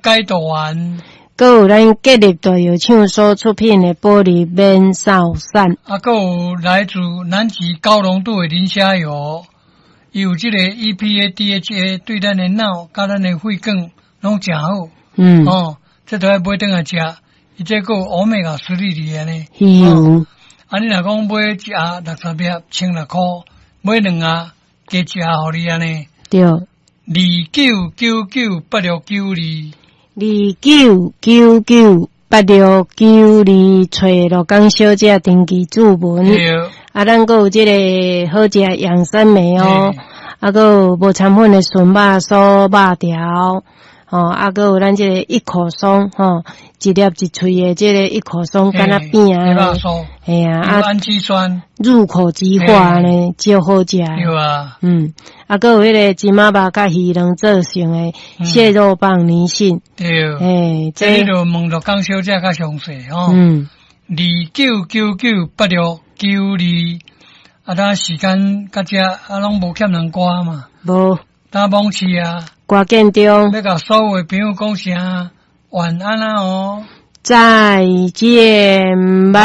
解毒丸， 搁有咱结力大药厂所出品的玻璃免扫散， 搁有来自南极高浓度的磷虾油，伊有这个 EPA、DHA 对咱的脑甲咱的肺管拢真好。这都要买回来吃，伊这个欧米伽3里安尼。 鱼油。 你若讲买一盒60粒，16块，买2盒加一盒互你安尼。 对。 29998692。 29998692，找罗江小姐登记注文。 对。 咱搁有这个好食养生梅哦，搁有无掺粉的笋肉酥、肉条。搁有咱这个一口松，一粒一喙的这个一口松，敢若饼啊，嘿啊， 氨基酸， 入口即化呢，就好食。 对啊， 搁有迄个芝麻肉甲鱼卵做成的蟹肉棒泥性， 对，这就问着江小姐较详细29998692，当时间甲这拢无欠人歌嘛， 无， 当网市啊。 歌建中要甲所有的朋友讲声晚安啦哦， 再见吧。